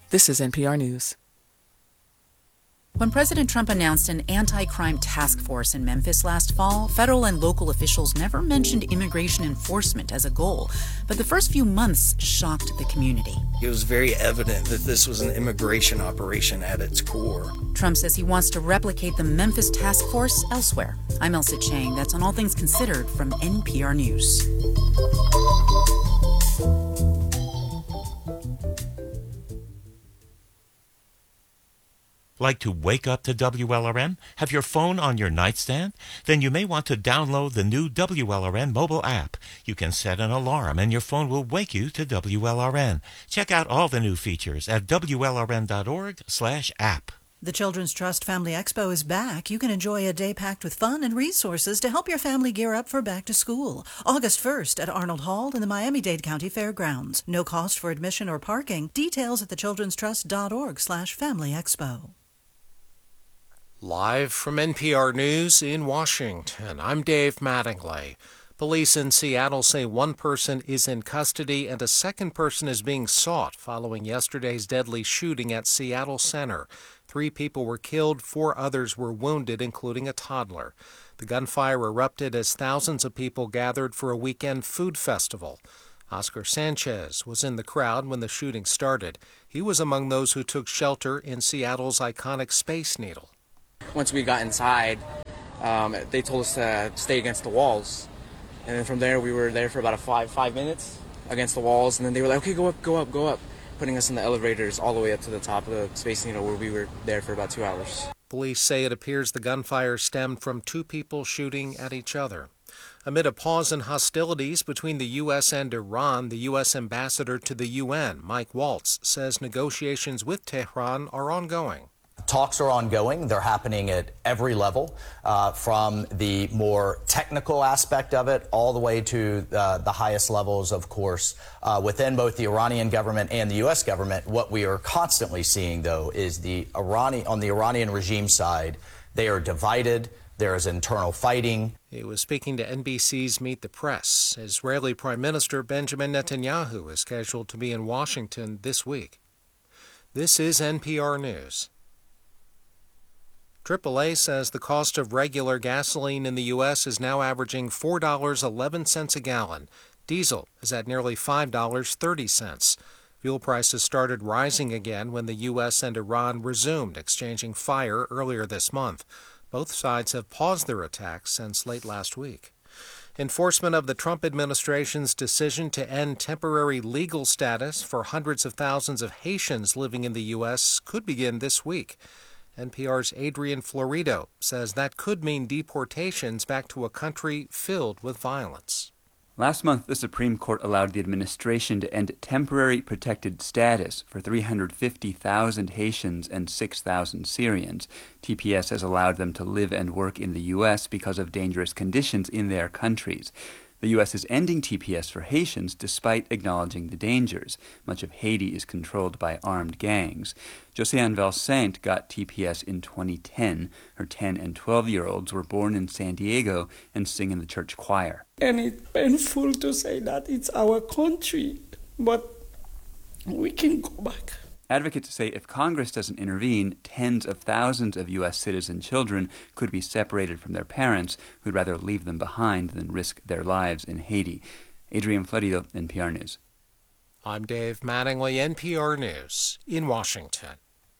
This is NPR News. When President Trump announced an anti-crime task force in Memphis last fall, federal and local officials never mentioned immigration enforcement as a goal. But the first few months shocked the community. It was very evident that this was an immigration operation at its core. Trump says he wants to replicate the Memphis task force elsewhere. I'm Elsa Chang. That's on All Things Considered from NPR News. Like to wake up to WLRN? Have your phone on your nightstand? Then you may want to download the new WLRN mobile app. You can set an alarm and your phone will wake you to WLRN. Check out all the new features at WLRN.org/app. The Children's Trust Family Expo is back. You can enjoy a day packed with fun and resources to help your family gear up for back to school. August 1st at Arnold Hall in the Miami-Dade County Fairgrounds. No cost for admission or parking. Details at thechildrenstrust.org/Family Expo. Live from NPR News in Washington, I'm Dave Mattingly. Police in Seattle say one person is in custody and a second person is being sought following yesterday's deadly shooting at Seattle Center. 3 people were killed, 4 others were wounded, including a toddler. The gunfire erupted as thousands of people gathered for a weekend food festival. Oscar Sanchez was in the crowd when the shooting started. He was among those who took shelter in Seattle's iconic Space Needle. Once we got inside, they told us to stay against the walls. And then from there, we were there for about 5 minutes against the walls. And then they were like, okay, go up, putting us in the elevators all the way up to the top of the Space Needle, where we were there for about 2 hours. Police say it appears the gunfire stemmed from 2 people shooting at each other. Amid a pause in hostilities between the U.S. and Iran, the U.S. ambassador to the UN, Mike Waltz, says negotiations with Tehran are ongoing. Talks are ongoing. They're happening at every level, from the more technical aspect of it all the way to the highest levels, of course, within both the Iranian government and the U.S. government. What we are constantly seeing, though, is on the Iranian regime side, they are divided. There is internal fighting. He was speaking to NBC's Meet the Press. Israeli Prime Minister Benjamin Netanyahu is scheduled to be in Washington this week. This is NPR News. AAA says the cost of regular gasoline in the U.S. is now averaging $4.11 a gallon. Diesel is at nearly $5.30. Fuel prices started rising again when the U.S. and Iran resumed exchanging fire earlier this month. Both sides have paused their attacks since late last week. Enforcement of the Trump administration's decision to end temporary legal status for hundreds of thousands of Haitians living in the U.S. could begin this week. NPR's Adrian Florido says that could mean deportations back to a country filled with violence. Last month, the Supreme Court allowed the administration to end temporary protected status for 350,000 Haitians and 6,000 Syrians. TPS has allowed them to live and work in the U.S. because of dangerous conditions in their countries. The U.S. is ending TPS for Haitians despite acknowledging the dangers. Much of Haiti is controlled by armed gangs. Josiane Valsaint got TPS in 2010. Her 10 and 12-year-olds were born in San Diego and sing in the church choir. And it's painful to say that it's our country, but we can go back. Advocates say if Congress doesn't intervene, tens of thousands of U.S. citizen children could be separated from their parents who'd rather leave them behind than risk their lives in Haiti. Adrian Florido, NPR News. I'm Dave Mattingly, NPR News in Washington.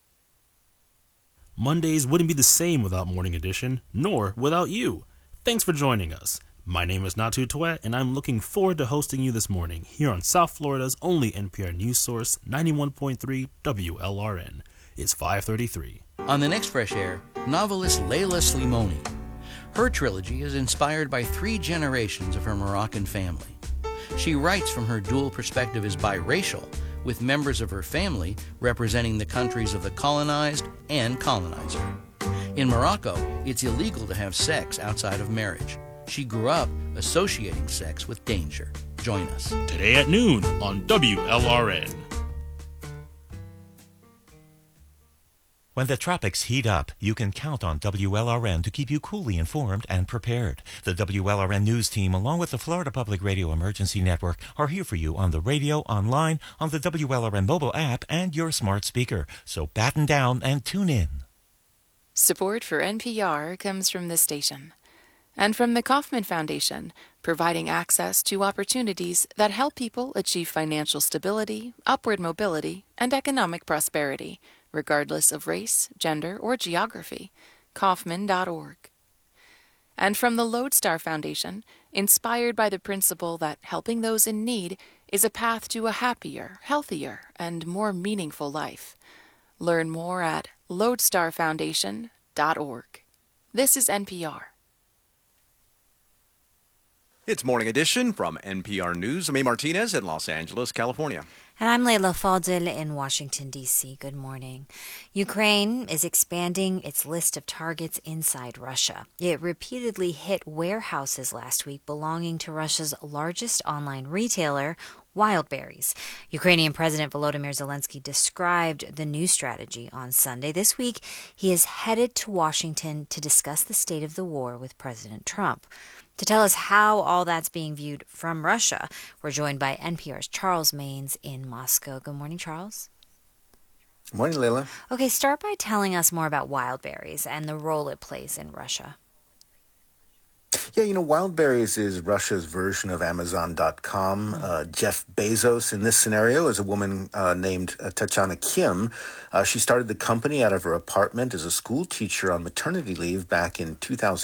Mondays wouldn't be the same without Morning Edition, nor without you. Thanks for joining us. My name is Natu Tuet, and I'm looking forward to hosting you this morning here on South Florida's only NPR news source, 91.3 WLRN. It's 5:33. On the next Fresh Air, novelist Leila Slimoni. Her trilogy is inspired by 3 generations of her Moroccan family. She writes from her dual perspective as biracial, with members of her family representing the countries of the colonized and colonizer. In Morocco, it's illegal to have sex outside of marriage. She grew up associating sex with danger. Join us today at noon on WLRN. When the tropics heat up, you can count on WLRN to keep you coolly informed and prepared. The WLRN News Team, along with the Florida Public Radio Emergency Network, are here for you on the radio, online, on the WLRN mobile app, and your smart speaker. So batten down and tune in. Support for NPR comes from this station and from the Kauffman Foundation, providing access to opportunities that help people achieve financial stability, upward mobility, and economic prosperity, regardless of race, gender, or geography. Kauffman.org. And from the Lodestar Foundation, inspired by the principle that helping those in need is a path to a happier, healthier, and more meaningful life. Learn more at lodestarfoundation.org. This is NPR. It's Morning Edition from NPR News. I'm A. Martinez in Los Angeles, California. And I'm Leila Fadel in Washington, D.C. Good morning. Ukraine is expanding its list of targets inside Russia. It repeatedly hit warehouses last week belonging to Russia's largest online retailer, Wildberries. Ukrainian President Volodymyr Zelensky described the new strategy on Sunday. This week, he is headed to Washington to discuss the state of the war with President Trump. To tell us how all that's being viewed from Russia, we're joined by NPR's Charles Maynes in Moscow. Good morning, Charles. Good morning, Leila. Okay, start by telling us more about Wildberries and the role it plays in Russia. Yeah, Wildberries is Russia's version of Amazon.com. Jeff Bezos, in this scenario, is a woman named Tatiana Kim. She started the company out of her apartment as a school teacher on maternity leave back in 2000.